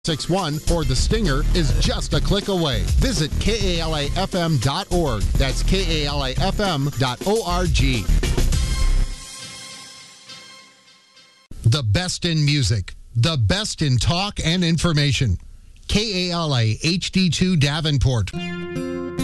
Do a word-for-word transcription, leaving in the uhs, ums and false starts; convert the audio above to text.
six one or The Stinger is just a click away. Visit K A L A F M dot org. That's K A L A F M dot org. The best in music, the best in talk and information. K A L A H D two Davenport.